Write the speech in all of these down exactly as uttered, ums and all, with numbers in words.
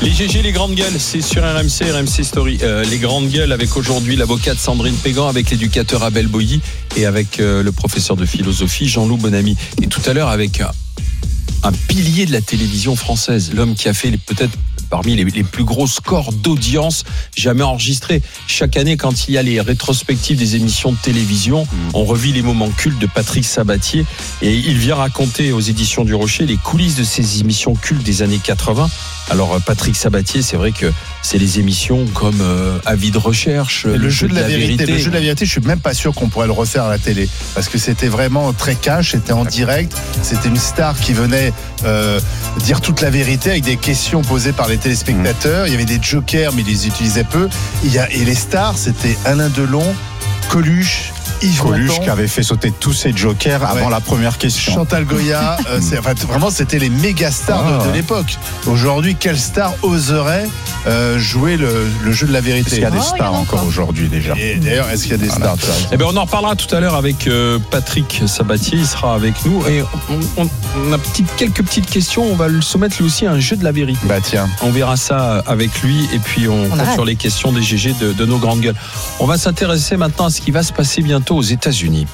Les G G, les grandes gueules, c'est sur R M C, R M C Story. Euh, les grandes gueules avec aujourd'hui l'avocate Sandrine Pégan, avec l'éducateur Abel Boilly et avec euh, le professeur de philosophie Jean-Loup Bonamy. Et tout à l'heure avec un, un pilier de la télévision française, l'homme qui a fait les, peut-être parmi les, les plus gros scores d'audience jamais enregistrés. Chaque année, quand il y a les rétrospectives des émissions de télévision, mmh. on revit les moments cultes de Patrick Sabatier et il vient raconter aux éditions du Rocher les coulisses de ces émissions cultes des années quatre-vingts. Alors Patrick Sabatier, c'est vrai que c'est les émissions comme euh, Avis de recherche, le, le jeu de la, la vérité. vérité. Le jeu de la vérité, je suis même pas sûr qu'on pourrait le refaire à la télé parce que c'était vraiment très cash, c'était en direct, c'était une star qui venait euh, dire toute la vérité avec des questions posées par les téléspectateurs. Mmh. Il y avait des jokers, mais ils les utilisaient peu. Il y a, et les stars, c'était Alain Delon, Coluche. Yves Coluche Montand, qui avait fait sauter tous ses jokers ouais. avant la première question. Chantal Goya, euh, c'est, enfin, vraiment c'était les méga stars ah, de, de l'époque. Aujourd'hui, quelle star oserait euh, jouer le, le jeu de la vérité? Est-ce qu'il y a des stars oh, encore aujourd'hui déjà? Et d'ailleurs, est-ce qu'il y a des voilà. stars? Eh ben, on en reparlera tout à l'heure avec euh, Patrick Sabatier, il sera avec nous et on, on, on a petite, quelques petites questions. On va le soumettre lui aussi à un jeu de la vérité. Bah tiens, on verra ça avec lui et puis on, on compte sur les questions des G G de, de nos grandes gueules. On va s'intéresser maintenant à ce qui va se passer bientôt aux États-Unis.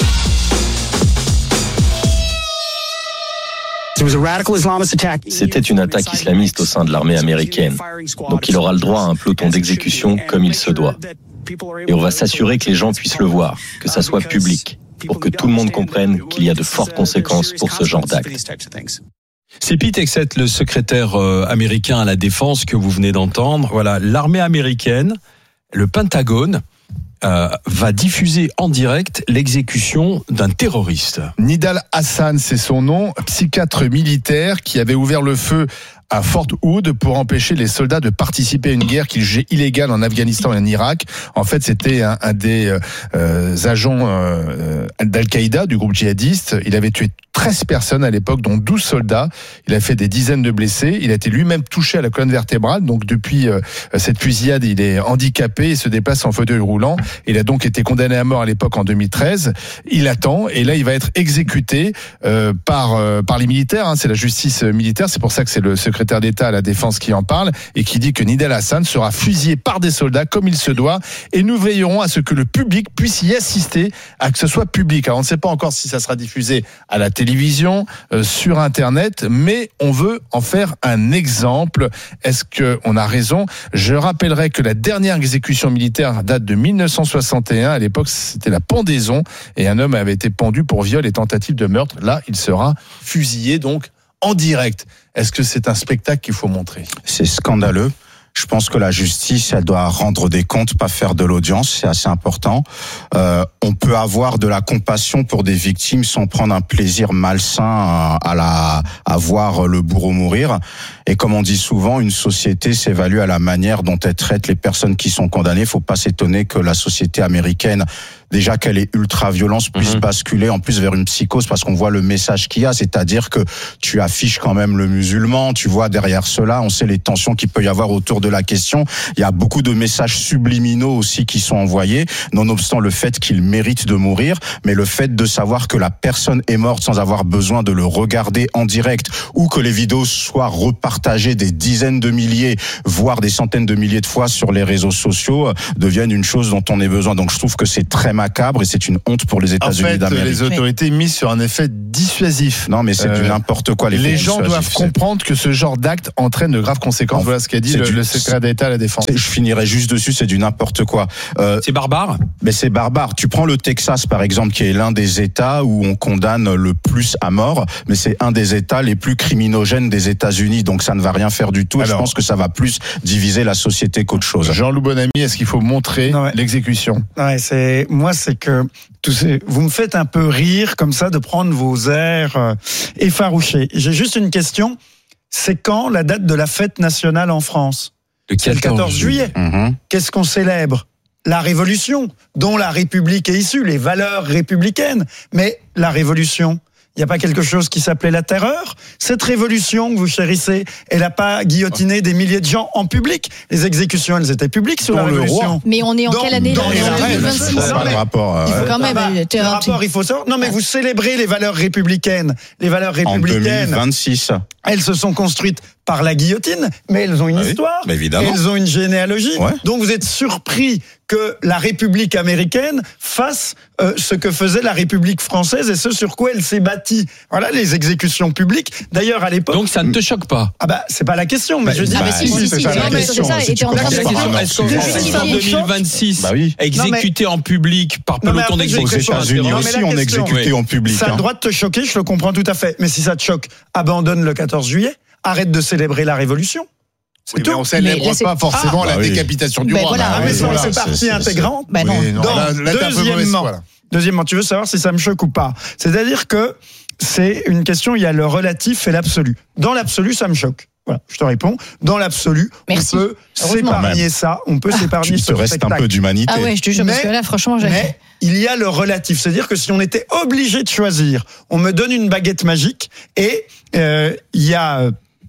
C'était une attaque islamiste au sein de l'armée américaine. Donc il aura le droit à un peloton d'exécution comme il se doit. Et on va s'assurer que les gens puissent le voir, que ça soit public, pour que tout le monde comprenne qu'il y a de fortes conséquences pour ce genre d'actes. C'est Pete Hegseth, le secrétaire euh, américain à la défense que vous venez d'entendre. Voilà, l'armée américaine, le Pentagone, Euh, va diffuser en direct l'exécution d'un terroriste. Nidal Hassan, c'est son nom, psychiatre militaire qui avait ouvert le feu à Fort Hood pour empêcher les soldats de participer à une guerre qu'il jugeait illégale en Afghanistan et en Irak. En fait, c'était un, un des euh, agents euh, d'Al-Qaïda, du groupe djihadiste. Il avait tué treize personnes à l'époque, dont douze soldats. Il a fait des dizaines de blessés. Il a été lui-même touché à la colonne vertébrale. Donc, depuis euh, cette fusillade, il est handicapé et se déplace en fauteuil roulant. Il a donc été condamné à mort à l'époque en deux mille treize. Il attend et là, il va être exécuté euh, par euh, par les militaires. Hein. C'est la justice militaire. C'est pour ça que c'est le secrétaire d'État à la défense qui en parle et qui dit que Nidal Hassan sera fusillé par des soldats comme il se doit. Et nous veillerons à ce que le public puisse y assister, à que ce soit public. Alors, on ne sait pas encore si ça sera diffusé à la télévision, euh, sur Internet, mais on veut en faire un exemple. Est-ce qu'on a raison? Je rappellerai que la dernière exécution militaire date de mille neuf cent soixante et un. À l'époque, c'était la pendaison et un homme avait été pendu pour viol et tentative de meurtre. Là, il sera fusillé donc en direct. Est-ce que c'est un spectacle qu'il faut montrer? C'est scandaleux. Je pense que la justice, elle doit rendre des comptes, pas faire de l'audience, c'est assez important. Euh, on peut avoir de la compassion pour des victimes sans prendre un plaisir malsain à, à, la, à voir le bourreau mourir. Et comme on dit souvent, une société s'évalue à la manière dont elle traite les personnes qui sont condamnées. Il ne faut pas s'étonner que la société américaine, déjà qu'elle est ultra-violence, puisse mmh. basculer en plus vers une psychose parce qu'on voit le message qu'il y a, c'est-à-dire que tu affiches quand même le musulman, tu vois derrière cela, on sait les tensions qu'il peut y avoir autour de la question. Il y a beaucoup de messages subliminaux aussi qui sont envoyés, nonobstant le fait qu'il mérite de mourir, mais le fait de savoir que la personne est morte sans avoir besoin de le regarder en direct ou que les vidéos soient repartagées des dizaines de milliers, voire des centaines de milliers de fois sur les réseaux sociaux, deviennent une chose dont on ait besoin. Donc je trouve que c'est très macabre et c'est une honte pour les États-Unis en fait, d'Amérique. Les autorités misent sur un effet dissuasif. Non, mais c'est euh, du n'importe quoi. Les gens doivent c'est... comprendre que ce genre d'acte entraîne de graves conséquences. En, voilà ce qu'a dit le, du, le secrétaire d'État à la Défense. Je finirai juste dessus, c'est du n'importe quoi. Euh, c'est barbare. Mais c'est barbare. Tu prends le Texas, par exemple, qui est l'un des États où on condamne le plus à mort, mais c'est un des États les plus criminogènes des États-Unis. Donc ça ne va rien faire du tout. Alors, et je pense que ça va plus diviser la société qu'autre chose. Jean-Loup Bonamy, est-ce qu'il faut montrer non, ouais. l'exécution? Ouais, c'est moi, c'est que ces, vous me faites un peu rire comme ça de prendre vos airs euh, effarouchés. J'ai juste une question. C'est quand la date de la fête nationale en France? Le C'est le quatorze juillet. Mmh. Qu'est-ce qu'on célèbre? La Révolution, dont la République est issue, les valeurs républicaines. Mais la Révolution, il n'y a pas quelque chose qui s'appelait la terreur? Cette révolution que vous chérissez, elle n'a pas guillotiné des milliers de gens en public. Les exécutions, elles étaient publiques sous la Révolution. Mais on est en dans, quelle année? dans là, les en deux mille vingt-six. Pas de rapport. Euh, il faut quand même. Ah bah, le rapport, il faut savoir. Non, mais vous célébrez les valeurs républicaines. Les valeurs républicaines. En deux mille vingt-six. Elles se sont construites par la guillotine, mais elles ont une ah histoire, oui, évidemment. elles ont une généalogie. Ouais. Donc vous êtes surpris que la République américaine fasse euh, ce que faisait la République française et ce sur quoi elle s'est bâtie. Voilà les exécutions publiques. D'ailleurs à l'époque. Donc ça ne te choque pas? Ah bah c'est pas la question, mais bah, je dis. bah, Ah, mais si, si, si, si, c'est ça, non, la mais question. c'est ça, Si et tu t'es en train commences de par dire- un Est-ce qu'en justifier. en deux mille vingt-six, Bah oui. exécuté en public par Non, mais peloton après, d'exécution, Aux États-Unis Non, mais aussi, la on question- exécutait Oui. en public. Ça a le hein. droit de te choquer, je le comprends tout à fait. Mais si ça te choque, abandonne le quatorze juillet, arrête de célébrer la Révolution. Mais on célèbre Mais là, c'est- pas forcément Ah, la bah oui. décapitation du Ben roi. voilà. Ah, Ah, mais oui, ça voilà, fait c'est- partie c'est- intégrante. Bah non. Oui, non, Donc, là, là, t'es un peu mauvaise deuxièmement, foi, là. deuxièmement, tu veux savoir si ça me choque ou pas. C'est-à-dire que c'est une question, il y a le relatif et l'absolu. Dans l'absolu, ça me choque. Voilà, je te réponds. Dans l'absolu, Merci. on peut Heureusement. s'épargner ça, on peut s'épargner Tu ce te restes un spectacle. peu d'humanité. Ah ouais, je te jure, parce Mais- que là, franchement, j'ai. Mais il y a le relatif, c'est-à-dire que si on était obligé de choisir, on me donne une baguette magique et euh, il y a euh,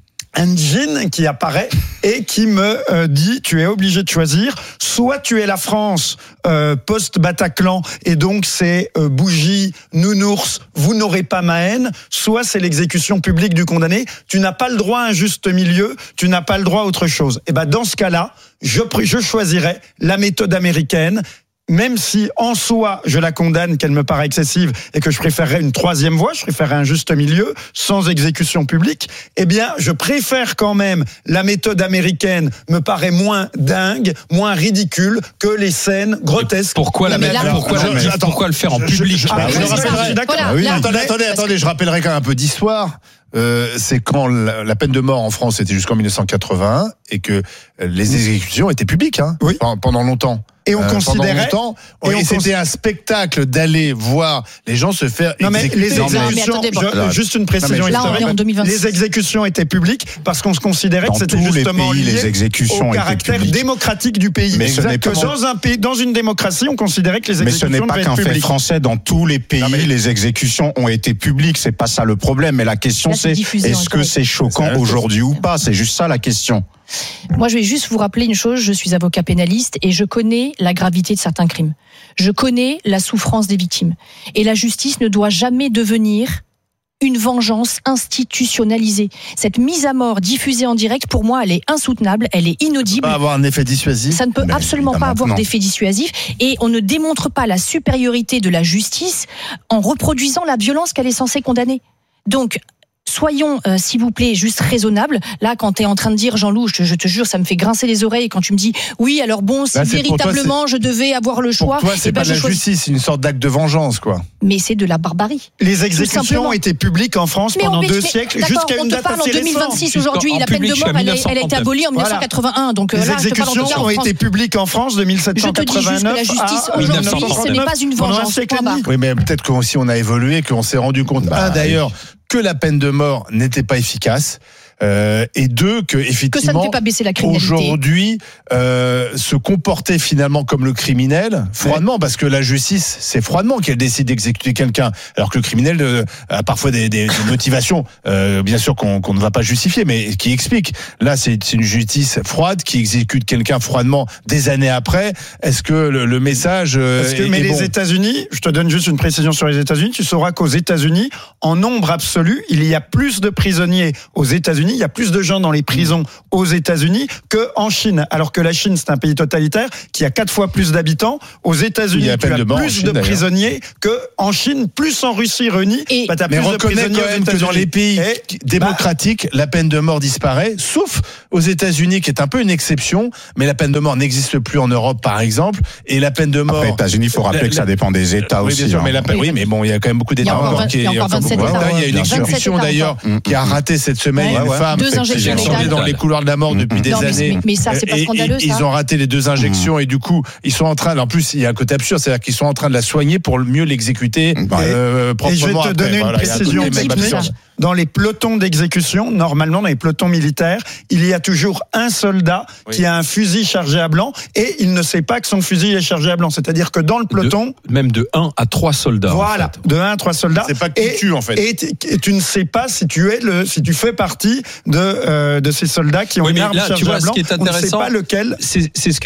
un djinn qui apparaît et qui me euh, dit tu es obligé de choisir, soit tu es la France euh, post-Bataclan et donc c'est euh, bougie, nounours, vous n'aurez pas ma haine, soit c'est l'exécution publique du condamné, tu n'as pas le droit à un juste milieu, tu n'as pas le droit à autre chose. Et ben dans ce cas-là, je, pr- je choisirais la méthode américaine. Même si en soi je la condamne, qu'elle me paraît excessive et que je préférerais une troisième voie, je préférerais un juste milieu sans exécution publique, eh bien je préfère quand même la méthode américaine, me paraît moins dingue, moins ridicule que les scènes grotesques. Pourquoi la Mais mettre là- pourquoi, Je- la- je- attends, pourquoi le faire en je- je- public? je- Ah, je oui, le c'est ça, rappellerai. je suis d'accord. Voilà, Ah oui, là- Attendez, attendez, parce attendez, je rappellerai quand même un peu d'histoire. Euh, c'est quand la, la peine de mort en France était jusqu'en mille neuf cent quatre-vingt-un et que les exécutions étaient publiques hein, Oui. pendant, pendant longtemps. Et on Euh, considérait. pendant longtemps, et et, on c'était cons- un spectacle d'aller voir les gens se faire Non mais exécuter. les Non, mais- exécutions, mais attendez, je- bon. juste une précision Non, mais là, on est historique. en deux mille vingt-six. Les exécutions étaient publiques parce qu'on se considérait Dans que c'était tous les justement pays, lié les exécutions au étaient caractère publiques. démocratique du pays. Mais ce n'est que pas- dans un pays, dans une démocratie, on considérait que les Mais ce exécutions n'est pas devaient qu'un être fait publiques. français. Dans tous les pays, Non, mais- les exécutions ont été publiques. C'est pas ça le problème. Mais la question, Là, c'est c'est diffusé en est-ce que direct. c'est C'est choquant la aujourd'hui ou pas? C'est juste ça la question. Moi, je vais juste vous rappeler une chose. Je suis avocat pénaliste et je connais la gravité de certains crimes. Je connais la souffrance des victimes. Et la justice ne doit jamais devenir une vengeance institutionnalisée. Cette mise à mort diffusée en direct, pour moi, elle est insoutenable, elle est inaudible. Pas avoir un effet dissuasif. Ça ne peut Mais absolument pas évidemment avoir que non. d'effet dissuasif et on ne démontre pas la supériorité de la justice en reproduisant la violence qu'elle est censée condamner. Donc, soyons, euh, s'il vous plaît, juste raisonnables. Là, quand tu es en train de dire, Jean-Loup, je, te- je te jure, ça me fait grincer les oreilles quand tu me dis, oui, alors bon, si Là, c'est pour toi, véritablement je devais avoir le choix, Pour toi, c'est eh ben, pas de je la choisis- justice, c'est une sorte d'acte de vengeance, quoi. Mais c'est de la barbarie. Les exécutions simplement. ont été publiques en France Mais pendant on, mais- deux mais- siècle, d'accord, jusqu'à on une te date parle en assez deux mille récente. vingt-six Jusqu'en- aujourd'hui, en la peine public de mort, jusqu'à elle, est- elle a été abolie en Voilà. mille neuf cent quatre-vingt-un. Donc euh, Les là, je te parle en exécutions tout cas en ont France. été publiques en France de Je te dis juste que la mille sept cent quatre-vingt-neuf justice à aujourd'hui, ce trente-neuf. n'est pas une Pendant un vengeance. siècle et Point barre. demi. Oui, mais peut-être qu'aussi on a évolué, qu'on s'est rendu compte, Bah, un d'ailleurs, que la peine de mort n'était pas efficace, euh, et deux, que Que ça ne effectivement, fait pas baisser la criminalité. aujourd'hui, euh, se comporter finalement comme le criminel, froidement, parce que la justice, c'est froidement qu'elle décide d'exécuter quelqu'un, alors que le criminel euh, a parfois des, des, des motivations, euh, bien sûr qu'on qu'on ne va pas justifier, mais qui expliquent. Là, c'est c'est une justice froide qui exécute quelqu'un froidement des années après. Est-ce que le, le message euh, Parce que, est, mais est les bon États-Unis, je te donne juste une précision sur les États-Unis, tu sauras qu'aux États-Unis, en nombre absolu, il y a plus de prisonniers aux États-Unis, il y a plus de gens dans les prisons aux États-Unis qu'en Chine. Alors que la Chine, c'est un pays totalitaire qui a quatre fois plus d'habitants. Aux Il États-Unis, y a tu peine as de mort en plus Chine, de d'ailleurs. prisonniers qu'en Chine, plus en Russie réunis. Et- bah, t'as Mais plus de reconnaît prisonniers quand aux même que dans États-Unis. les pays Et, qui- démocratiques, la peine de mort disparaît, sauf aux États-Unis, qui est un peu une exception, mais la peine de mort n'existe plus en Europe, par exemple, et la peine de mort... Après, les États-Unis, il faut rappeler La- que ça dépend des États oui, aussi. bien sûr, hein. mais la peine, oui, mais bon, il y a quand même beaucoup Il y a d'États encore encore vingt- qui- il y a encore beaucoup- vingt-sept Ouais, États, là, il y a une vingt-sept exécution États d'ailleurs encore. qui a raté cette semaine. Il y a Ouais, une ouais. femme Deux qui est injections tombée létales. dans les couloirs de la mort depuis des Non, mais- années. mais ça, c'est pas Et- et- scandaleux, ça. Ils ont raté les deux injections et du coup, ils sont en train. En plus, il y a un côté absurde, c'est-à-dire qu'ils sont en train de la soigner pour mieux l'exécuter Ouais. euh, Et je vais proprement te après. donner une Voilà, il y a un précision côté même technique. absurde. Dans les pelotons d'exécution, normalement dans les pelotons militaires, il y a toujours un soldat Oui. qui a un fusil chargé à blanc et il ne sait pas que son fusil est chargé à blanc. C'est-à-dire que dans le peloton, De- même de un à trois soldats. en voilà, fait. de un à trois soldats. C'est pas que tu et, tues, en fait. Et, t- et tu ne sais pas si tu es le, si tu fais partie de euh, de ces soldats qui ont Oui, une mais arme là, tu chargée vois, à ce blanc. qui est On ne sait intéressant, pas lequel. C'est c'est ce que dit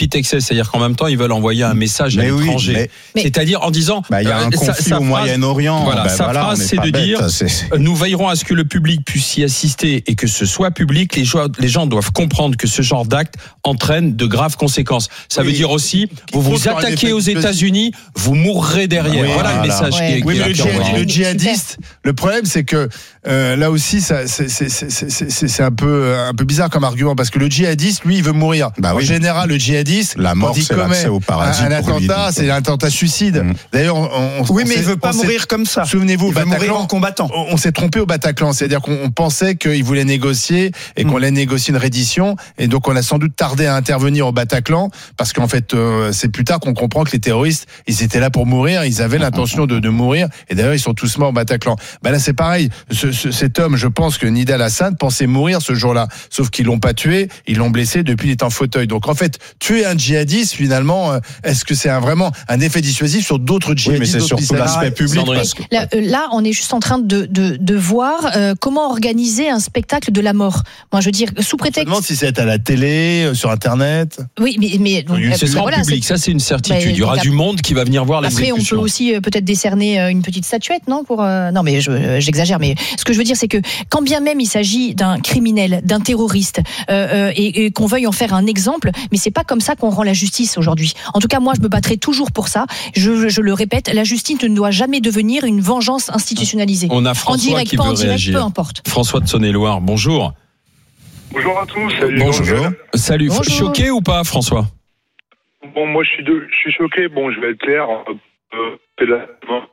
split excess, c'est-à-dire qu'en même temps ils veulent envoyer un message mais à l'étranger. Oui, mais... C'est-à-dire en disant, bah, il y a un euh, conflit sa, au sa Moyen-Orient. Voilà, bah, sa voilà, phrase c'est de bête, dire, c'est, c'est... nous veillerons à ce que le public puisse y assister et que ce soit public. Les gens, les gens doivent comprendre que ce genre d'acte entraîne de graves conséquences. Ça oui. veut dire aussi, vous vous attaquez aux États-Unis, vous mourrez derrière. Oui, voilà, voilà le message ouais. qui est. Oui, qui mais est le, qui est djihad, envoyé. le djihadiste, le problème c'est que euh, là aussi, ça, c'est, c'est, c'est, c'est, c'est, c'est un peu un peu bizarre comme argument parce que le djihadiste, lui, il veut mourir. Bah en oui. général, le djihadiste, la mort, quand il c'est commet l'accès au paradis. un, un pour lui, attentat, donc. c'est un attentat suicide. Mmh. D'ailleurs, on, on, Oui, on mais sait, il veut pas on mourir sait, comme ça. Souvenez-vous, il veut Bataclan, mourir en combattant. On, on s'est trompé au Bataclan, c'est-à-dire qu'on on pensait qu'il voulait négocier et qu'on Mmh. allait négocier une reddition, et donc on a sans doute tardé à intervenir au Bataclan parce qu'en fait, euh, c'est plus tard qu'on comprend que les terroristes, ils étaient là pour mourir, ils avaient l'intention de, de mourir, et d'ailleurs ils sont tous morts au Bataclan. Bah là, c'est pareil. Ce, ce, cet homme, je pense que Nida Hassan pensait mourir ce jour-là, sauf qu'ils l'ont pas tué, ils l'ont blessé depuis il est en fauteuil. Donc en fait, tuer un djihadiste, finalement, euh, est-ce que c'est un, vraiment un effet dissuasif sur d'autres djihadistes? Oui, mais c'est d'autres surtout islamistes l'aspect public. Sandrine. Parce que... Là, euh, là, on est juste en train de, de, de voir euh, comment organiser un spectacle de la mort. Moi, je veux dire, sous Je me prétexte. demande si c'est à la télé, euh, sur Internet. Oui, mais, mais donc, Ce euh, sera en voilà, public, c'est- ça c'est une certitude. Bah, Il y aura donc, du monde qui va venir voir Après, on peut l'exécution. aussi euh, peut-être décerner euh, une petite statuette, non pour euh, non, mais je, euh, j'exagère. Mais ce que je veux dire, c'est que quand bien même il s'agit d'un criminel, d'un terroriste, euh, euh, et, et qu'on veuille en faire un exemple, mais c'est pas comme ça qu'on rend la justice aujourd'hui. En tout cas, moi, je me battrai toujours pour ça. Je, je le répète, la justice ne doit jamais devenir une vengeance institutionnalisée. On a En François direct, qui pas veut en direct, réagir. peu importe. François de Saône-et-Loire, bonjour. Bonjour à tous. Salut, Bonjour. Jean-Gueule. Salut. Bonjour. Choqué ou pas, François? Bon, moi, je suis, de, je suis choqué. Bon, je vais être clair. Euh, c'est la-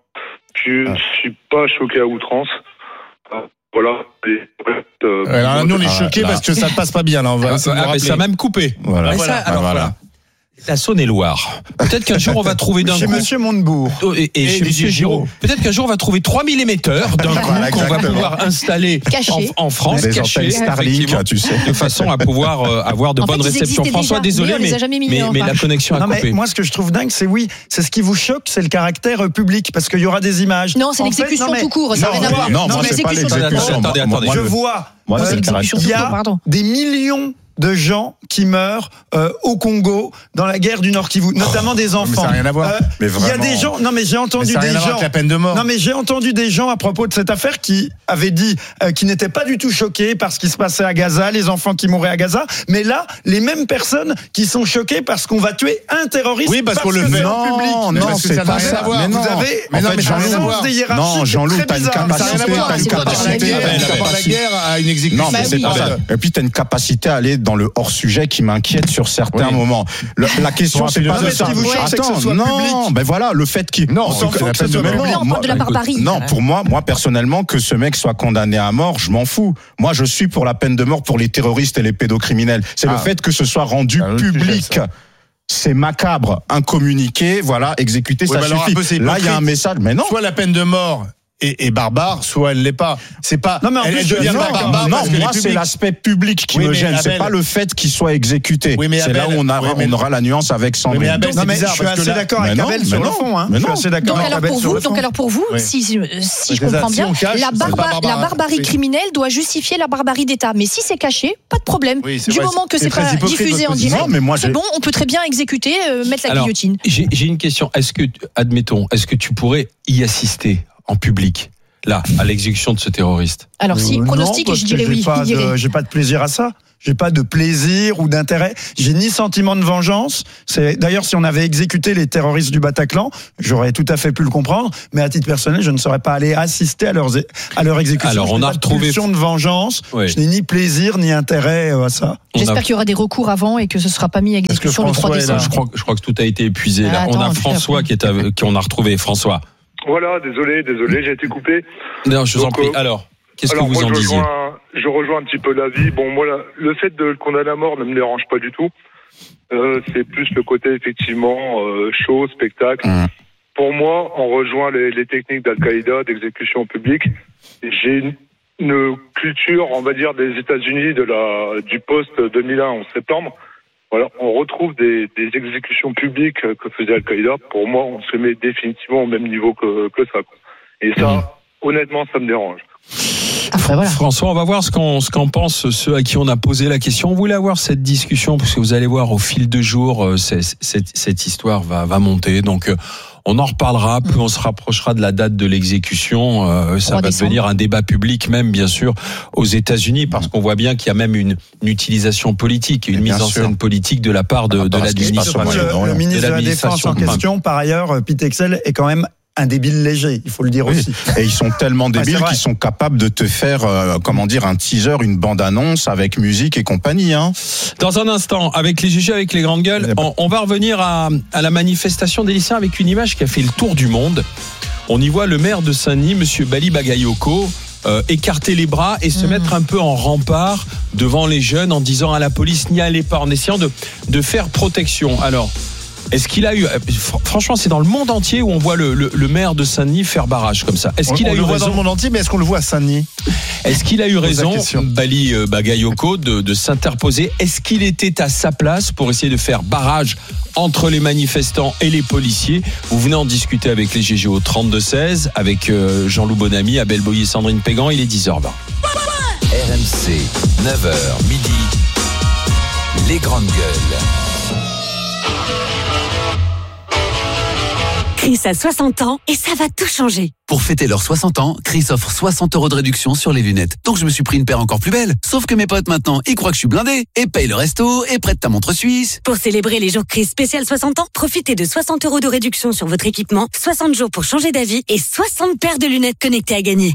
je ne suis pas choqué à outrance. Euh, voilà. Et, euh, Alors, nous, on est Ah, choqués là. parce que ça ne passe pas bien. Là, on va Ah, essayer de ah, nous mais rappeler. ça a même coupé. Voilà. Mais ça, Voilà. alors, Voilà. voilà. La Saône-et-Loire. Peut-être qu'un jour on va trouver d'un Chez coup. Monsieur Montebourg. Oh, Et, et Et chez Monsieur Monsieur Giraud. Peut-être qu'un jour on va trouver trois mille émetteurs d'un coup Voilà, qu'on va exactement. pouvoir installer Caché. en, en France, Des cachés, antennes Starlink, effectivement, tu sais. de façon à pouvoir euh, avoir de En fait, bonnes ils réceptions. existaient François, déjà, désolé, mais on les mais, a jamais mis mais, en mais la marche. connexion a Non, mais coupé. moi, ce que je trouve dingue, c'est oui, c'est ce qui vous choque, c'est le caractère euh, public, parce qu'il y aura des images. Non, c'est En fait, l'exécution non, mais- tout court. Ça n'a Non, rien à voir. non, moi, C'est c'est pas l'exécution tout l'exécution. court. Attendez, attendez. Moi, Je le- vois, Moi, Euh, c'est le l'exécution caractère. il y tout court, a pardon. des millions de gens qui meurent euh, au Congo dans la guerre du Nord Kivu, notamment des mais enfants. ça n'a rien à voir. Euh, Mais Il y a vraiment. des gens. Non, mais j'ai Mais entendu ça n'a des rien à voir gens. avec la peine de mort. Non, mais j'ai entendu des gens à propos de cette affaire qui avaient dit euh, qu'ils n'étaient pas du tout choqués par ce qui se passait à Gaza, les enfants qui mouraient à Gaza. Mais là, les mêmes personnes qui sont choquées parce qu'on va tuer un terroriste. Oui, parce qu'on le que fait. c'est en public. Non, Mais non, parce que c'est ça n'a pas rien à ça. voir. Mais non. Vous avez- En Mais non, fait, mais ça n'a rien à Jean-Loup, voir. des hiérarchies Non, Jean-Loup, très t'as une bizarres. Ça n'a rien à capacité, voir. t'as une C'est pas dans la capacité. guerre, Ah, c'est pas dans la guerre à une exécution. Non, mais Bah c'est oui. pas ça. Et puis, t'as une capacité à aller dans le hors-sujet qui m'inquiète sur certains Oui. moments. Le- la question, Pour c'est pas un de philosophe, ça. ce qui vous choque, c'est que ce Attends, soit non, public. ben voilà, le fait qu'il. Non, on s'en c'est fout la que peine ce de soit- mort. mais Là, on moi- parle de la barbarie. Non, pour moi, moi personnellement, que ce mec soit condamné à mort, je m'en fous. Moi, je suis pour la peine de mort pour les terroristes et les pédocriminels. C'est Ah. le fait que ce soit rendu Ah, le sujet, public. ça. C'est macabre, un communiqué, voilà, exécuté, Oui, ça mais alors, un peu, c'est suffit. Là, il y a un hypocrite. message, mais non. Soit la peine de mort est, est barbare, soit elle l'est pas. C'est pas. Non, mais en elle, plus, elle je- devient non, pas barbare non, parce que les moi, c'est publics- l'aspect public qui Oui, me mais gêne. C'est Abel- pas le fait qu'il soit exécuté. Oui, mais c'est là Abel- où on, a, oui, mais- on aura la nuance avec Sandrine. Oui, mais Abel, Non, c'est mais bizarre je suis parce que assez là- d'accord Mais avec non, Abel mais sur le non, fond. Hein. mais Je suis non. assez d'accord Donc avec alors Abel pour sur vous, le fond. donc alors pour vous, Oui. si, si je C'est comprends ça, si bien, on cache, la, c'est pas barba- barbare. la barbarie Oui. criminelle doit justifier la barbarie d'État. Mais si c'est caché, pas de problème. Oui, c'est Du vrai, moment que c'est c'est très pas hypocrite, diffusé votre en position. direct, Non, mais moi, c'est j'ai- bon, on peut très bien exécuter, euh, mettre la Alors, guillotine. J'ai j'ai une question. Est-ce que, admettons, est-ce que tu pourrais y assister en public, là, à l'exécution de ce terroriste? Alors si, Euh, pronostic, non, je parce dirais que j'ai oui. pas il dirait. de- J'ai pas de plaisir à ça. J'ai pas de plaisir ou d'intérêt. J'ai ni sentiment de vengeance. C'est d'ailleurs si on avait exécuté les terroristes du Bataclan, j'aurais tout à fait pu le comprendre. Mais à titre personnel, je ne serais pas allé assister à leurs à leur exécution. Alors, Je on n'ai a pas de retrouvé- pulsion de vengeance. Oui. Je n'ai ni plaisir ni intérêt euh, à ça. On J'espère a- qu'il y aura des recours avant et que ce ne sera pas mis à Parce que exécution le trois François est là. décembre. Je crois, je crois que tout a été épuisé. Là. Ah, on a attends, François puis qui est à- qu'on a retrouvé. François. Voilà, désolé, désolé, j'ai été coupé. Non, je vous en Donc, prie. euh, Alors, qu'est-ce que Alors, vous moi, en je disiez? rejoins, je rejoins un petit peu l'avis. Bon, moi, la- le fait de le condamner à mort ne me dérange pas du tout. Euh, c'est plus le côté, effectivement, euh, show, spectacle. Mmh. Pour moi, on rejoint les, les techniques d'Al-Qaïda, d'exécution publique. J'ai une, une culture, on va dire, des États-Unis de la, du post deux mille un, onze septembre. Voilà, on retrouve des, des exécutions publiques que faisait Al-Qaïda. Pour moi, on se met définitivement au même niveau que, que ça, quoi. Et ça, honnêtement, ça me dérange. Après, voilà. François, on va voir ce qu'en, ce qu'en pensent ceux à qui on a posé la question. On voulait avoir cette discussion parce que vous allez voir au fil de jours, c'est, cette, cette histoire va, va monter. Donc, on en reparlera, plus on se rapprochera de la date de l'exécution, euh, ça va décembre. devenir un débat public même, bien sûr, aux États-Unis, parce qu'on voit bien qu'il y a même une, une utilisation politique, une mise en sûr. scène politique de la part de, de l'administration. Le, le ministre de, de la Défense en question, par ailleurs, Pete Excel, est quand même un débile léger, il faut le dire oui. aussi. Et ils sont tellement débiles ouais, qu'ils sont capables de te faire, euh, comment dire, un teaser, une bande-annonce avec musique et compagnie. Hein. Dans un instant, avec les G G, avec les grandes gueules, on, on va revenir à, à la manifestation des lycéens avec une image qui a fait le tour du monde. On y voit le maire de Saint-Denis, monsieur Bali Bagayoko, euh, écarter les bras et se mmh. mettre un peu en rempart devant les jeunes en disant à la police, n'y allez pas, en essayant de, de faire protection. Alors, est-ce qu'il a eu, franchement, c'est dans le monde entier où on voit le, le, le maire de Saint-Denis faire barrage comme ça. Est-ce qu'il on a eu le voit raison dans le monde entier, mais est-ce qu'on le voit à Saint-Denis? Est-ce qu'il a eu raison, Bali Bagayoko, de, de s'interposer? Est-ce qu'il était à sa place pour essayer de faire barrage entre les manifestants et les policiers? Vous venez en discuter avec les G G au trente-deux seize, avec Jean-Loup Bonamy, Abel Boyer, Sandrine Pégan. Il est dix heures vingt. R M C, neuf heures midi, les grandes gueules. Chris a soixante ans et ça va tout changer. Pour fêter leurs soixante ans, Chris offre soixante euros de réduction sur les lunettes. Donc je me suis pris une paire encore plus belle. Sauf que mes potes maintenant, ils croient que je suis blindé et payent le resto et prêtent ta montre suisse. Pour célébrer les jours Chris spécial soixante ans, profitez de soixante euros de réduction sur votre équipement, soixante jours pour changer d'avis et soixante paires de lunettes connectées à gagner.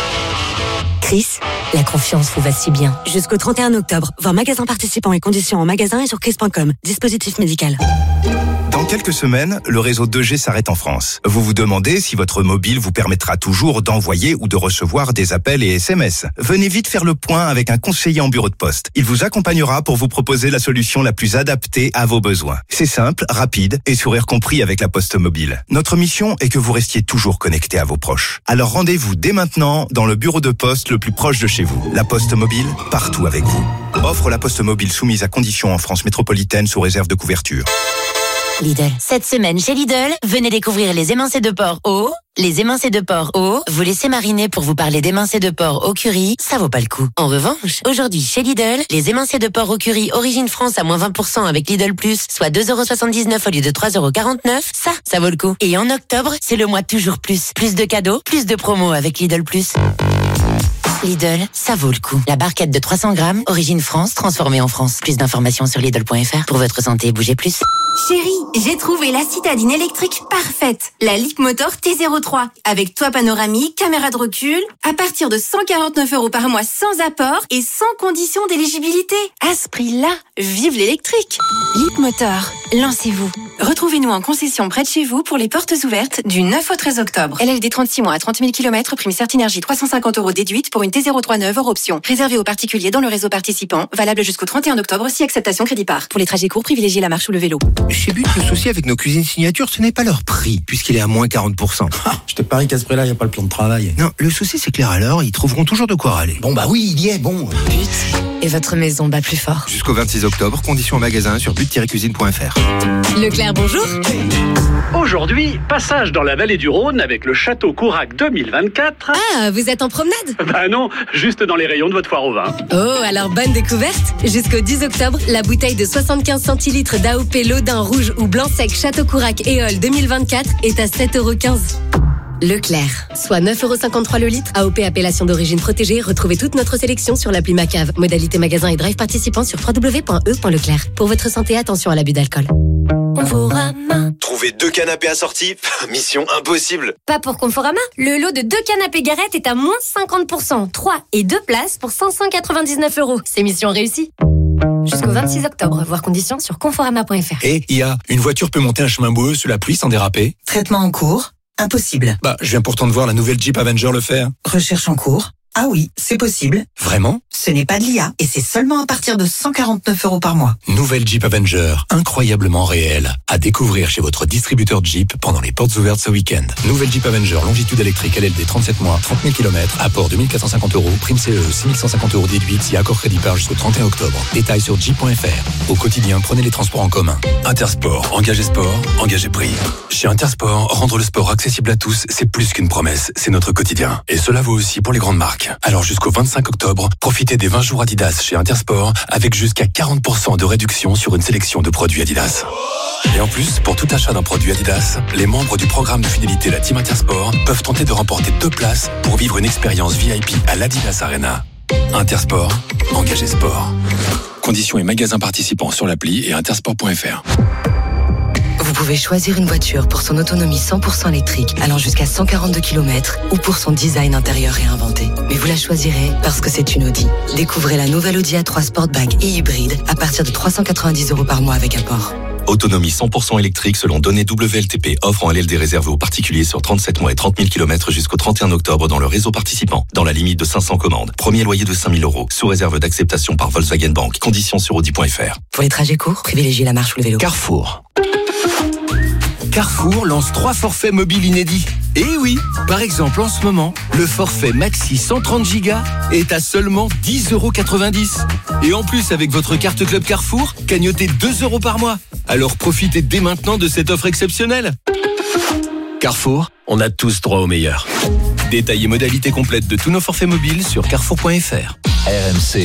Chris, la confiance vous va si bien. Jusqu'au trente et un octobre, voir magasin participants et conditions en magasin et sur chris point com. Dispositif médical. Dans quelques semaines, le réseau deux G s'arrête en France. Vous vous demandez si votre mobile vous permettra toujours d'envoyer ou de recevoir des appels et S M S. Venez vite faire le point avec un conseiller en bureau de poste. Il vous accompagnera pour vous proposer la solution la plus adaptée à vos besoins. C'est simple, rapide et sourire compris avec la Poste Mobile. Notre mission est que vous restiez toujours connecté à vos proches. Alors rendez-vous dès maintenant dans le bureau de poste le plus proche de chez vous. La Poste Mobile, partout avec vous. Offre la Poste Mobile soumise à conditions en France métropolitaine sous réserve de couverture. Lidl. Cette semaine chez Lidl, venez découvrir les émincés de porc au... Les émincés de porc au... Vous laissez mariner pour vous parler d'émincés de porc au curry, ça vaut pas le coup. En revanche, aujourd'hui chez Lidl, les émincés de porc au curry Origine France à moins vingt pour cent avec Lidl Plus, soit deux euros soixante-dix-neuf au lieu de trois euros quarante-neuf, ça, ça vaut le coup. Et en octobre, c'est le mois toujours plus. Plus de cadeaux, plus de promos avec Lidl Plus. Lidl, ça vaut le coup. La barquette de trois cents grammes, Origine France, transformée en France. Plus d'informations sur Lidl point F R. Pour votre santé, bougez plus. Chérie, j'ai trouvé la citadine électrique parfaite. La Leapmotor T zéro trois. Avec toit panoramique, caméra de recul. À partir de cent quarante-neuf euros par mois sans apport et sans condition d'éligibilité. À ce prix-là, vive l'électrique. Leapmotor, lancez-vous. Retrouvez-nous en concession près de chez vous pour les portes ouvertes du neuf au treize octobre. L L D trente-six mois à trente mille kilomètres, prime Certinergie trois cent cinquante euros déduite pour une T zéro trois neuve hors option. Réservé aux particuliers dans le réseau participant. Valable jusqu'au trente et un octobre si acceptation crédit par. Pour les trajets courts, privilégiez la marche ou le vélo. Chez But, le souci avec nos cuisines signature, ce n'est pas leur prix, puisqu'il est à moins quarante pour cent. Ah, je te parie qu'à ce prix-là, il n'y a pas le plan de travail. Non, le souci, c'est que les râleurs, ils trouveront toujours de quoi râler. Bon, bah oui, il y est, bon. But. Et votre maison bat plus fort. Jusqu'au vingt-six octobre, conditions en magasin sur but tiret cuisine point F R. Leclerc, bonjour. Aujourd'hui, passage dans la vallée du Rhône avec le Château Courac deux mille vingt-quatre. Ah, vous êtes en promenade? Bah non, juste dans les rayons de votre foire au vin. Oh, alors bonne découverte. Jusqu'au dix octobre, la bouteille de soixante-quinze centilitres d'A O P Lodin rouge ou blanc sec Château Courac Éole deux mille vingt-quatre est à sept euros quinze. Leclerc, soit neuf euros cinquante-trois le litre. A O P appellation d'origine protégée. Retrouvez toute notre sélection sur l'appli Macave. Modalité magasin et drive participant sur w w w point e point leclerc. Pour votre santé, attention à l'abus d'alcool. Conforama. Trouver deux canapés assortis, mission impossible. Pas pour Conforama. Le lot de deux canapés Garrett est à moins cinquante pour cent. trois et deux places pour cinq cent quatre-vingt-dix-neuf euros. C'est mission réussie. Jusqu'au vingt-six octobre, voir conditions sur conforama point F R. Et I A, une voiture peut monter un chemin boueux sous la pluie sans déraper? Traitement en cours. Impossible. Bah, je viens pourtant de voir la nouvelle Jeep Avenger le faire. Recherche en cours. Ah oui, c'est possible. Vraiment? Ce n'est pas de l'I A et c'est seulement à partir de cent quarante-neuf euros par mois. Nouvelle Jeep Avenger, incroyablement réelle. À découvrir chez votre distributeur Jeep pendant les portes ouvertes ce week-end. Nouvelle Jeep Avenger, longitude électrique L L D trente-sept mois, trente mille kilomètres, apport deux mille quatre cent cinquante euros, prime C E, six mille cent cinquante euros déduite si accord crédit par jusqu'au trente et un octobre. Détails sur jeep point F R. Au quotidien, prenez les transports en commun. Intersport, engagez sport, engagez prix. Chez Intersport, rendre le sport accessible à tous, c'est plus qu'une promesse, c'est notre quotidien. Et cela vaut aussi pour les grandes marques. marque. Alors jusqu'au vingt-cinq octobre, profitez des vingt jours Adidas chez Intersport avec jusqu'à quarante pour cent de réduction sur une sélection de produits Adidas. Et en plus, pour tout achat d'un produit Adidas, les membres du programme de fidélité La Team Intersport peuvent tenter de remporter deux places pour vivre une expérience V I P à l'Adidas Arena. Intersport, engagé sport. Conditions et magasins participants sur l'appli et intersport point f r. Vous pouvez choisir une voiture pour son autonomie cent pour cent électrique allant jusqu'à cent quarante-deux kilomètres ou pour son design intérieur réinventé. Mais vous la choisirez parce que c'est une Audi. Découvrez la nouvelle Audi A trois Sportback et hybride à partir de trois cent quatre-vingt-dix euros par mois avec apport. Autonomie cent pour cent électrique selon données W L T P. Offre en L L D réservée aux particuliers sur trente-sept mois et trente mille kilomètres jusqu'au trente et un octobre dans le réseau participant. Dans la limite de cinq cents commandes. Premier loyer de cinq mille euros. Sous réserve d'acceptation par Volkswagen Bank. Conditions sur audi point f r. Pour les trajets courts, privilégiez la marche ou le vélo. Carrefour. Carrefour lance trois forfaits mobiles inédits. Et oui, par exemple en ce moment, le forfait Maxi cent trente gigas est à seulement dix euros quatre-vingt-dix. Et en plus, avec votre carte Club Carrefour, cagnotez deux euros par mois. Alors profitez dès maintenant de cette offre exceptionnelle. Carrefour, on a tous droit au meilleur. Détails et modalités complètes de tous nos forfaits mobiles sur carrefour point f r. R M C.